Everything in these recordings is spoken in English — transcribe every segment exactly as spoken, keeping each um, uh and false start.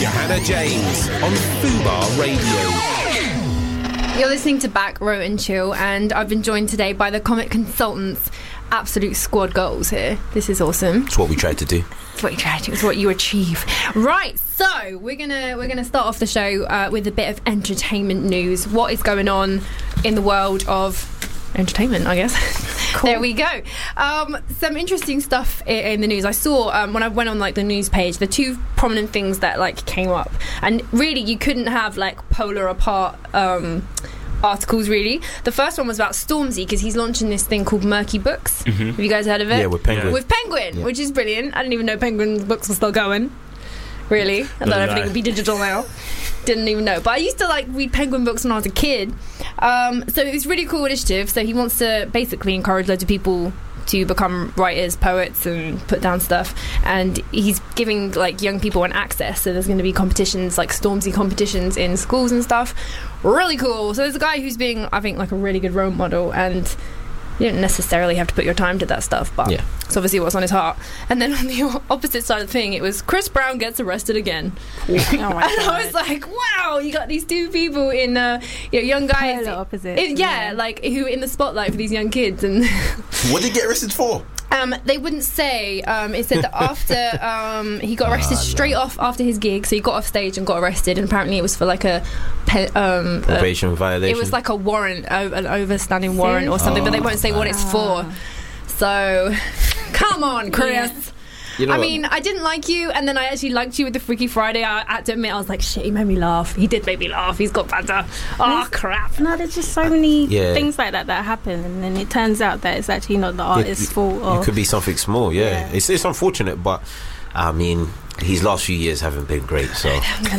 Johanna James on Fubar Radio. You're listening to Back, Row and Chill, and I've been joined today by the Comic Consultants Absolute Squad Goals here. This is awesome. It's what we tried to do. It's what you try to do. It's what you achieve. Right, so we're gonna we're gonna start off the show uh, with a bit of entertainment news. What is going on in the world of entertainment, I guess. Cool. There we go. Um, some interesting stuff in, in the news. I saw um, when I went on like the news page, the two prominent things that like came up, and really you couldn't have like polar apart um, articles. Really, the first one was about Stormzy because he's launching this thing called Murky Books. Mm-hmm. Have you guys heard of it? Yeah, with Penguin. With Penguin, yeah. Which is brilliant. I didn't even know Penguin's books were still going. Really, I thought everything would be digital now. Didn't even know, but I used to like read Penguin books when I was a kid. Um, so it's a really cool initiative. So he wants to basically encourage loads of people to become writers, poets, and put down stuff. And he's giving like young people an access. So there's going to be competitions, like Stormzy competitions in schools and stuff. Really cool. So there's a guy who's being, I think, like a really good role model, and you don't necessarily have to put your time to that stuff, but yeah. It's obviously what's on his heart. And then on the opposite side of the thing, it was Chris Brown gets arrested again. Oh my and God. I was like, wow, you got these two people in, uh, you know, young guys. Polar opposite. In, yeah, yeah, like who in the spotlight for these young kids. And what did he get arrested for? Um, they wouldn't say. Um, it said that after um, he got arrested ah, straight no. off after his gig, so he got off stage and got arrested, and apparently it was for like a pe- um, probation uh, violation. It was like a warrant, uh, an overstanding warrant or something, oh, but they won't say what it's for. So, come on, Chris. Yeah. You know I what? mean, I didn't like you, and then I actually liked you with the Freaky Friday. I had to admit, I was like, shit, he made me laugh. He did make me laugh. He's got banter. Oh, crap. No, there's just so many yeah. things like that that happen, and then it turns out that it's actually not the artist's yeah, fault. Or, it could be something small, yeah. yeah. It's, it's unfortunate, but, I mean, his last few years haven't been great, so...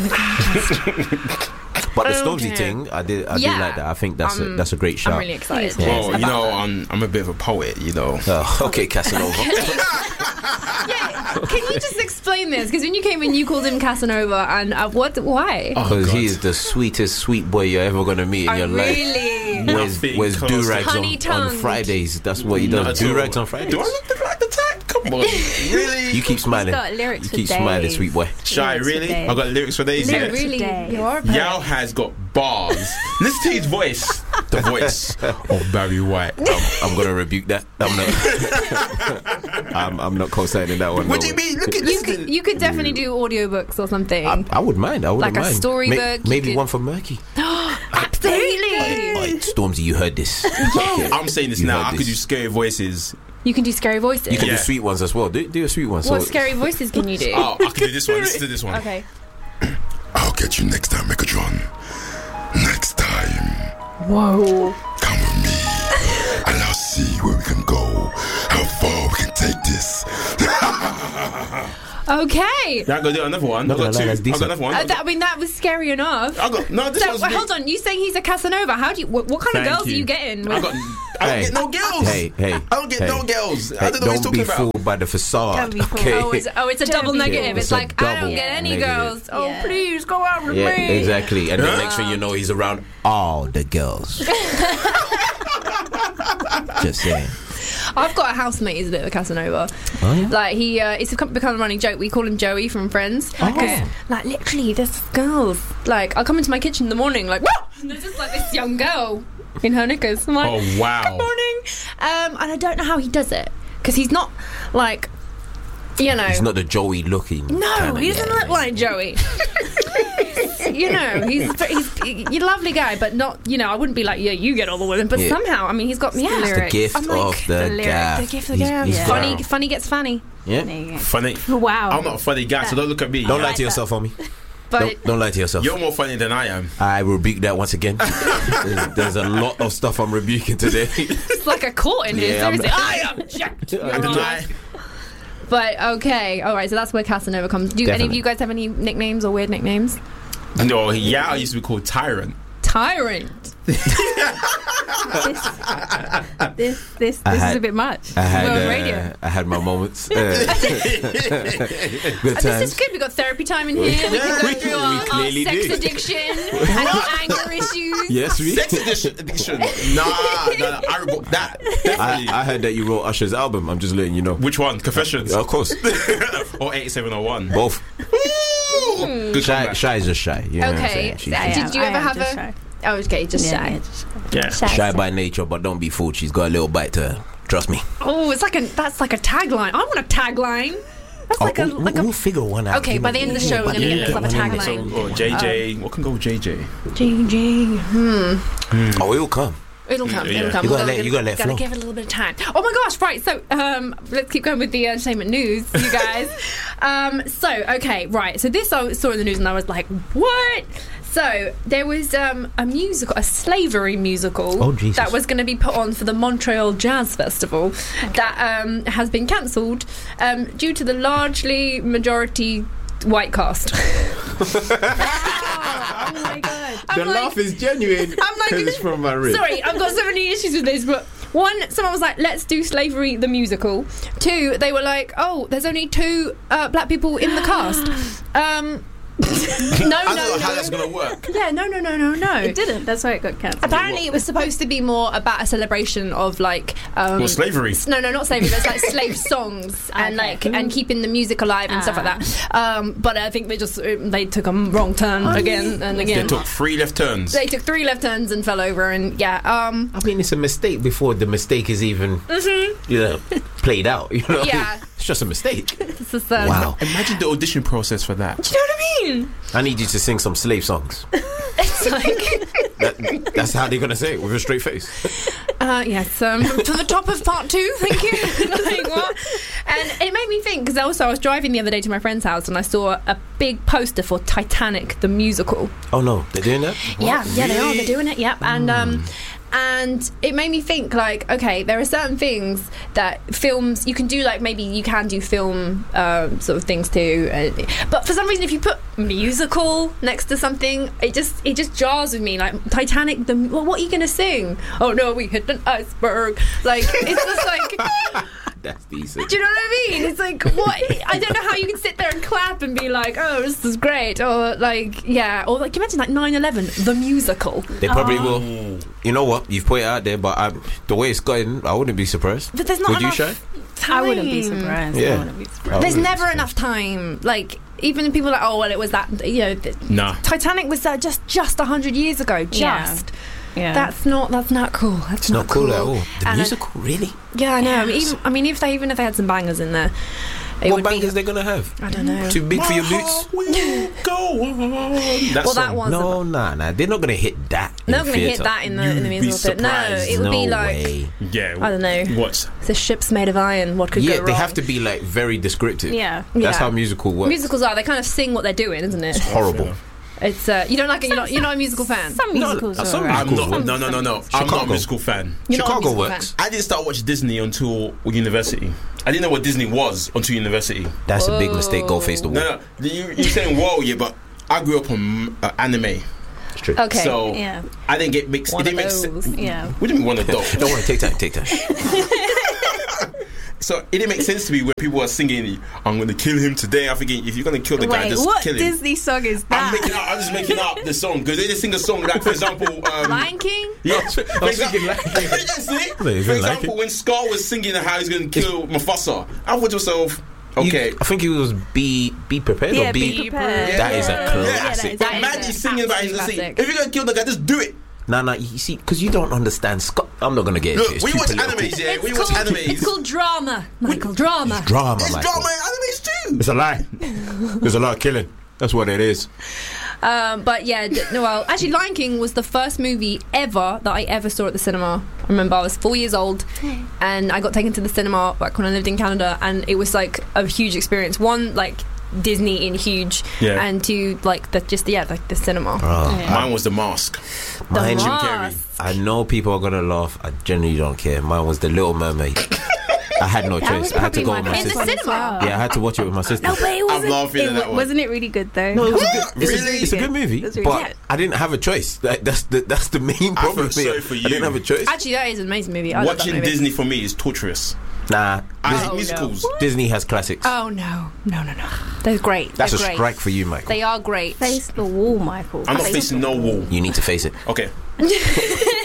But the Stormzy okay. thing, I did, I yeah. did like that. I think that's um, a, that's a great shout. I'm really excited. Yeah. Well, you know, I'm, I'm a bit of a poet, you know. Oh, okay, Casanova. Yeah, can you just explain this? Because when you came in, you called him Casanova, and uh, what? Why? Because oh, he is the sweetest sweet boy you're ever gonna meet in oh, your really? life. Wears, wears do rags on, on Fridays. That's what he does. Do rags on Fridays. Do I look like the type? Come on, really? You keep smiling. He's got lyrics you keep for smiling, days. sweet boy. Shy, really? I got lyrics for days. Lyrics really? Days. You are. Yao has got bars. Listen to his voice. The voice of Barry White. I'm, I'm gonna rebuke that. I'm not. I'm, I'm not co-signing that one. What no do you mean? Look at you could, you could definitely do audiobooks or something. I, I would mind. I would like mind. a storybook. Ma- maybe could... one for Murky. Absolutely. Oi, oi, Stormzy, you heard this. I'm saying this you now. I this. could do scary voices. You can do scary voices. You can yeah. do sweet ones as well. Do, do a sweet one. What so, scary voices can you do? Oh, I can do this one. Listen to this one. Okay. I'll get you next time, Megatron. Next time. Whoa. Come with me, and I'll see where we can go. How far we can take this. Okay. Yeah, I got to do another one. No, I got no, two. no, I got another one. Uh, that, I mean, that was scary enough. I got no. This so, one's wait, big. hold on. You saying he's a Casanova? How do you? What, what kind Thank of girls you. are you getting? I got. I don't Hey. get no girls. Hey, hey. I don't get hey. no girls. Hey, I don't know what he's don't talking be about. fooled by the facade. Don't be fooled. Okay. Oh, it's, oh, it's a double negative. It's, It's a like I don't double get any negative. girls. Oh, Yeah. please go out with Yeah, me. exactly. And the next thing you know, he's around all the girls. Just saying. I've got a housemate who's a bit of a Casanova. Oh, yeah? Like he, uh, it's become a running joke. We call him Joey from Friends. Oh. Because, like, literally, there's girls. Like, I'll come into my kitchen in the morning, like, whoa! And there's just like this young girl in her knickers. I'm like, Oh, wow. good morning. Um, and I don't know how he does it because he's not like, you know, He's not the Joey looking. no, kinda, he doesn't yeah. look like Joey. You know, he's he's he's a lovely guy, but not, you know, I wouldn't be like, yeah, you get all the women. But Yeah. somehow, I mean, he's got, yeah. It's the gift I'm like, of the, the lyric, gaff. the gift of the He's- gaff. he's Yeah. Funny, got- funny gets fanny. Yeah. There you go. Funny. Wow. I'm not a funny guy, so don't look at me. Don't Yeah. lie to yourself, homie. But Don't, don't lie to yourself. You're more funny than I am. I rebuke that once again. there's, there's a lot of stuff I'm rebuking today. it's like a court in here. Yeah, I'm- Seriously, I object. I deny. But okay, all right. So that's where Casanova comes. Do any of Definitely. you guys have any nicknames or weird nicknames? No, yeah, I used to be called Tyrant. Tyrant. This, this, this, I this had- is a bit much. I had, Well, uh, radio. I had my moments. Uh, good Uh, times. this is good. We've got therapy time in here. We can go We- through we our, our clearly sex do. addiction and our anger issues. Yes, we. Sex addiction. addiction. Nah, nah, nah, I rebooked that. Definitely. I, I heard that you wrote Usher's album. I'm just letting you know. Which one? Confessions? Of course. Or eighty-seven oh one? Both. Ooh, Ooh, good Shy, comeback. shy is just shy. You know what I'm Okay. saying? She's- Yeah, she's Did you I ever am have just a- shy. Oh, okay, just Yeah, shy. yeah, just Yeah. shy. Shy by nature, but don't be fooled. She's got a little bite to her. Trust me. Oh, it's like a that's like a tagline. I want a tagline. That's like oh, a we'll, like we'll a figure one out. Okay, You by know, the end of the yeah, show, by we're the gonna end get of us the up a one tagline. in Or J J. What can go with J J? J J. Hmm. it. Oh, it will come. It'll come. Yeah. It'll come. You We've gotta let- you gotta let gotta flow. give it a little bit of time. Oh my gosh! Right. So, um, let's keep going with the entertainment news, you guys. um, so, okay, right. So this I saw in the news, and I was like, what? So there was um, a musical, a slavery musical Oh, Jesus. that was going to be put on for the Montreal Jazz Festival that um, has been cancelled um, due to the largely majority white cast. Oh my god. I'm the like- laugh is genuine. I'm like, 'cause it's from my rib. Sorry, I've got so many issues with this, but one, someone was like, let's do Slavery the musical. Two, they were like, oh, there's only two uh, black people in the cast. Um, no, I no, don't know how no. that's gonna work. Yeah, no, no, no, no, no. It didn't. That's why it got cancelled. Apparently, it was supposed to be more about a celebration of like um, Well, slavery. s- No, no, not slavery. But it's like slave songs and Okay. like and keeping the music alive and stuff like Ah. that. Um, but I think they just uh, they took a wrong turn again and They again. took three left turns. They took three left turns and fell over, and yeah. Um, I mean, it's a mistake before the mistake is even, you know, played out. You know, Yeah. it's just a mistake. this is, uh, Wow. Imagine the audition process for that. Do you know what I mean? I need you to sing some slave songs. It's like, That, that's how they're gonna say it with a straight face. uh, yes, um, to the top of part two, thank you. Like, what? And it made me think, because also I was driving the other day to my friend's house and I saw a big poster for Titanic, the musical. Oh no, they're doing that. Yeah, yeah, they are. Really? They're doing it. Yep, and um, and it made me think like, okay, there are certain things that films you can do. Like maybe you can do film um, sort of things too, uh, but for some reason, if you put musical next to something, it just it just jars with me. Like Titanic, the well, what are you gonna sing? Oh no, we hit an iceberg. Like it's just like. That's decent. Do you know what I mean? It's like, what? I don't know how you can sit there and clap and be like, oh, this is great. Or, like, yeah. Or, like, you mentioned, like, nine eleven, the musical. They probably will. You know what? You've put it out there, but I'm, the way it's going, I wouldn't be surprised. But there's not Would you, enough Shay? time. I wouldn't be surprised. Yeah. I wouldn't be surprised. I There's wouldn't be never surprised. enough time. Like, even people are like, oh, well, it was that, you know, th- Nah. Titanic was uh, just just one hundred years ago. Yeah. Just. Yeah. That's not that's not cool. That's It's not cool at all. The And I- musical, really? Yeah, I know. I mean, even, I mean, if they even if they had some bangers in there, it What would bangers be. they gonna have? I don't know. Too big for your My boots? heart will go on. That Well, that song. was No, nah, nah. They're not gonna hit that. in They're not going to hit theatre. that in the in the You'd be musical. bit. No, surprised. it would no be like way. Yeah. I don't know. What? the ship's made of iron. What could Yeah, go wrong? they have to be like very descriptive. Yeah. That's Yeah. how musical works. Musicals are. They kind of sing what they're doing, isn't it? Horrible. It's uh, you don't like it. You're not. You're not a musical fan. Some No, musicals uh, are some alright. I'm Musical not. works. No, no, no, no. I'm not a Chicago. musical fan. You're not a Chicago musical works. fan. I didn't start watching Disney until university. I didn't know what Disney was until university. That's a big mistake. Go face the wall. No, no. You, you're saying whoa, yeah, but I grew up on uh, anime. It's true. Okay. So Yeah. I didn't get mixed. One it didn't of make those. sense. Yeah. What do you mean one of those? Don't worry. Take time. Take time. So it didn't make sense to me when people are singing, "I'm going to kill him today." I'm thinking, if you're going to kill the guy, Wait, just what kill him. Disney song is I'm that? making up. I'm just making up the song because they just sing a song like, for example, um, Lion King. yeah. For I was example, thinking Lion King. See? I For didn't even like example, it. when Scar was singing how he's going to kill Mufasa, I thought to myself, okay. You- I think it was be be prepared Yeah, or be. be prepared. That is a Yeah. classic. But That is man, a he's singing about his absolute scene. classic. If you're going to kill the guy, just do it. Nah, nah. You see, because you don't understand Scott. I'm not gonna get into Look, it. It's we too watch political. animes, yeah. We It's watch called, animes. it's called drama, Michael. Drama. Drama, It's Michael. drama and animes too. It's a lie. There's a lot of killing. That's what it is. Um, but yeah, d- no, well, actually, Lion King was the first movie ever that I ever saw at the cinema. I remember I was four years old, and I got taken to the cinema back when I lived in Canada, and it was like a huge experience. One, like Disney in huge, Yeah. and two, like the just yeah, like the cinema. Oh, Yeah. Mine was The Mask. mine, The Jim Mask. Carrey. I know people are gonna laugh. I genuinely don't care. Mine was The Little Mermaid. I had no That choice. was I had to probably go my with my In the best sister. one as cinema? well. Yeah, I had to watch it with my sister. No, but it wasn't. laughing at it, that one. Wasn't it really good though? No, it was a What? good, it's, Really? a, it's a good movie, It was really but good. I didn't have a choice. That, that's the that's the main I problem feel here. sorry for I you. didn't have a choice. Actually, that is an amazing movie. I love that Watching movie. Disney for me is torturous. Nah, I Dis- hate no. musicals. Disney has classics. Oh no, no, no, no! They're great. That's They're a great. strike for you, Michael. They are great. Face the wall, Michael. I'm not Face facing no wall. You need to face it. Okay.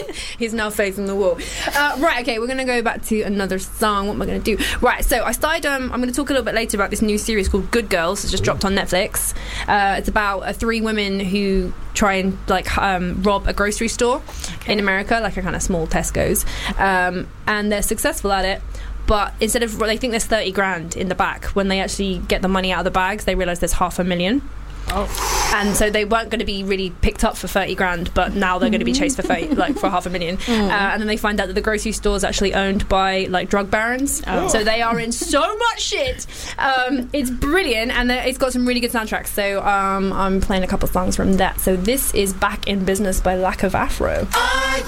He's now facing the wall. Uh, right, okay, we're going to go back to another song. What am I going to do? Right, so I started, um, I'm going to talk a little bit later about this new series called Good Girls. It's just dropped on Netflix. Uh, it's about uh, three women who try and, like, um, rob a grocery store okay. in America, like a kind of small Tesco's. Um, and they're successful at it. But instead of, they think there's thirty grand in the back. When they actually get the money out of the bags, they realise there's half a million. Oh. And so they weren't going to be really picked up for thirty grand, but now they're going to be chased for thirty, like for half a million. Mm. Uh, and then they find out that the grocery store is actually owned by like drug barons. Oh. So they are in so much shit. Um, it's brilliant, and it's got some really good soundtracks. So um, I'm playing a couple songs from that. So this is Back in Business by Lack of Afro. Are